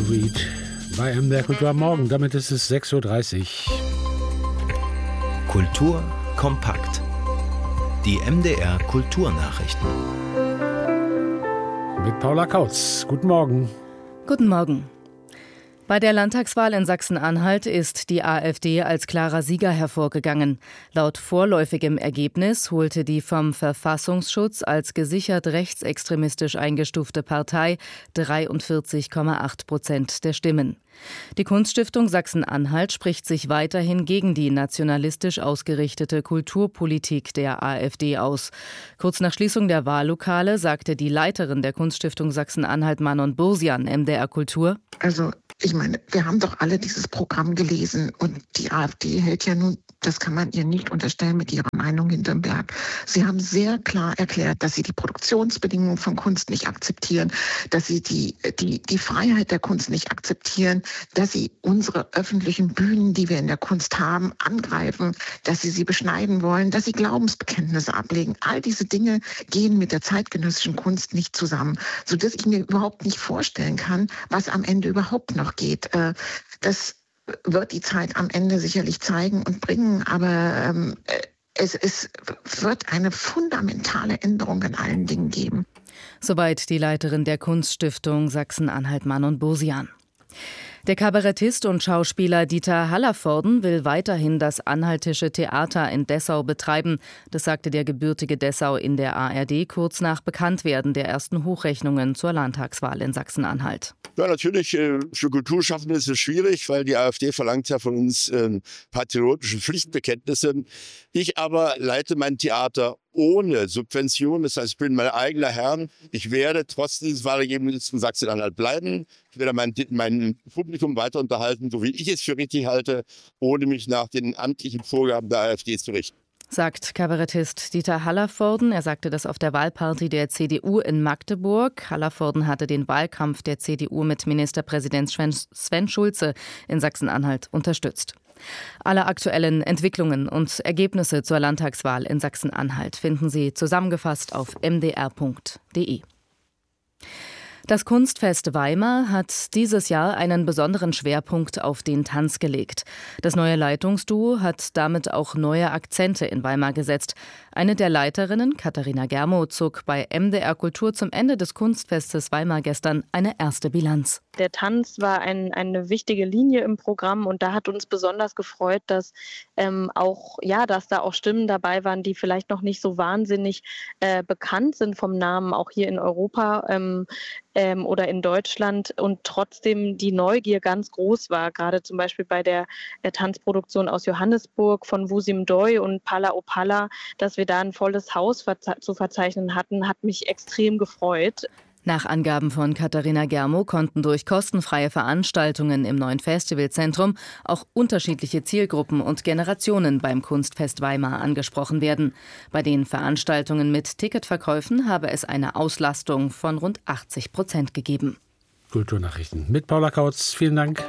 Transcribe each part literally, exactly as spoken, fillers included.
Reed bei M D R Kultur am Morgen. Damit ist es sechs Uhr dreißig. Kultur kompakt. Die M D R Kulturnachrichten. Mit Paula Kautz. Guten Morgen. Guten Morgen. Bei der Landtagswahl in Sachsen-Anhalt ist die AfD als klarer Sieger hervorgegangen. Laut vorläufigem Ergebnis holte die vom Verfassungsschutz als gesichert rechtsextremistisch eingestufte Partei dreiundvierzig Komma acht Prozent der Stimmen. Die Kunststiftung Sachsen-Anhalt spricht sich weiterhin gegen die nationalistisch ausgerichtete Kulturpolitik der AfD aus. Kurz nach Schließung der Wahllokale sagte die Leiterin der Kunststiftung Sachsen-Anhalt, Manon Bursian, M D R Kultur: Also ich meine, wir haben doch alle dieses Programm gelesen und die AfD hält ja nun, das kann man ihr nicht unterstellen, mit ihrer Meinung hinterm Berg. Sie haben sehr klar erklärt, dass sie die Produktionsbedingungen von Kunst nicht akzeptieren, dass sie die, die, die Freiheit der Kunst nicht akzeptieren, dass sie unsere öffentlichen Bühnen, die wir in der Kunst haben, angreifen, dass sie sie beschneiden wollen, dass sie Glaubensbekenntnisse ablegen. All diese Dinge gehen mit der zeitgenössischen Kunst nicht zusammen, sodass ich mir überhaupt nicht vorstellen kann, was am Ende überhaupt noch geht. Das wird die Zeit am Ende sicherlich zeigen und bringen, aber ähm, es, es wird eine fundamentale Änderung in allen Dingen geben. Soweit die Leiterin der Kunststiftung Sachsen-Anhalt, Manon Bursian. Der Kabarettist und Schauspieler Dieter Hallervorden will weiterhin das Anhaltische Theater in Dessau betreiben. Das sagte der gebürtige Dessau in der A R D kurz nach Bekanntwerden der ersten Hochrechnungen zur Landtagswahl in Sachsen-Anhalt. Ja, natürlich, für Kulturschaffende ist es schwierig, weil die AfD verlangt ja von uns äh, patriotische Pflichtbekenntnisse. Ich aber leite mein Theater ohne Subvention, das heißt, ich bin mein eigener Herr. Ich werde trotz dieses Wahlergebnisses in Sachsen-Anhalt bleiben. Ich werde mein, mein Publikum weiter unterhalten, so wie ich es für richtig halte, ohne mich nach den amtlichen Vorgaben der AfD zu richten. Sagt Kabarettist Dieter Hallervorden. Er sagte das auf der Wahlparty der C D U in Magdeburg. Hallervorden hatte den Wahlkampf der C D U mit Ministerpräsident Sven Schulze in Sachsen-Anhalt unterstützt. Alle aktuellen Entwicklungen und Ergebnisse zur Landtagswahl in Sachsen-Anhalt finden Sie zusammengefasst auf m d r punkt d e. Das Kunstfest Weimar hat dieses Jahr einen besonderen Schwerpunkt auf den Tanz gelegt. Das neue Leitungsduo hat damit auch neue Akzente in Weimar gesetzt. Eine der Leiterinnen, Katharina Germo, zog bei M D R Kultur zum Ende des Kunstfestes Weimar gestern eine erste Bilanz. Der Tanz war ein, eine wichtige Linie im Programm und da hat uns besonders gefreut, dass ähm, auch ja, dass da auch Stimmen dabei waren, die vielleicht noch nicht so wahnsinnig äh, bekannt sind vom Namen, auch hier in Europa ähm, ähm, oder in Deutschland, und trotzdem die Neugier ganz groß war. Gerade zum Beispiel bei der äh, Tanzproduktion aus Johannesburg von Wusim Doi und Pala Opala, dass wir da ein volles Haus verze- zu verzeichnen hatten, hat mich extrem gefreut. Nach Angaben von Katharina Germo konnten durch kostenfreie Veranstaltungen im neuen Festivalzentrum auch unterschiedliche Zielgruppen und Generationen beim Kunstfest Weimar angesprochen werden. Bei den Veranstaltungen mit Ticketverkäufen habe es eine Auslastung von rund achtzig Prozent gegeben. Kulturnachrichten mit Paula Kautz. Vielen Dank.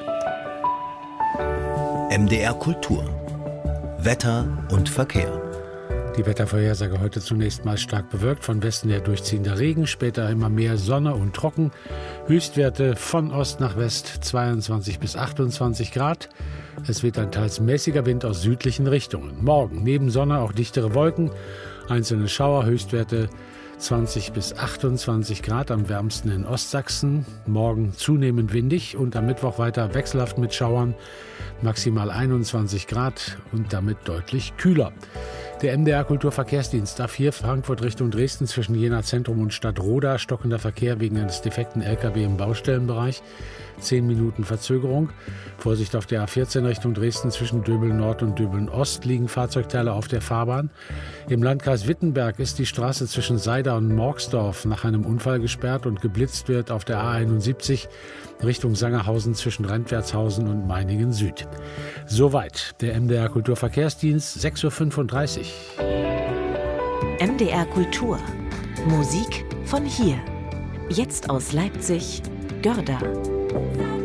M D R Kultur. Wetter und Verkehr. Die Wettervorhersage heute zunächst mal stark bewölkt, von Westen her durchziehender Regen, später immer mehr Sonne und trocken. Höchstwerte von Ost nach West zweiundzwanzig bis achtundzwanzig Grad. Es weht ein teils mäßiger Wind aus südlichen Richtungen. Morgen neben Sonne auch dichtere Wolken, einzelne Schauer, Höchstwerte zwanzig bis achtundzwanzig Grad, am wärmsten in Ostsachsen. Morgen zunehmend windig und am Mittwoch weiter wechselhaft mit Schauern, maximal einundzwanzig Grad und damit deutlich kühler. Der M D R Kulturverkehrsdienst A vier Frankfurt Richtung Dresden zwischen Jena Zentrum und Stadtroda. Stockender Verkehr wegen eines defekten L K W im Baustellenbereich. Zehn Minuten Verzögerung. Vorsicht auf der A vierzehn Richtung Dresden zwischen Döbeln Nord und Döbeln Ost liegen Fahrzeugteile auf der Fahrbahn. Im Landkreis Wittenberg ist die Straße zwischen Seida und Morgsdorf nach einem Unfall gesperrt und geblitzt wird auf der A einundsiebzig Richtung Sangerhausen zwischen Rentwertshausen und Meiningen Süd. Soweit der M D R Kulturverkehrsdienst, sechs Uhr fünfunddreißig. M D R Kultur. Musik von hier. Jetzt aus Leipzig, Görda.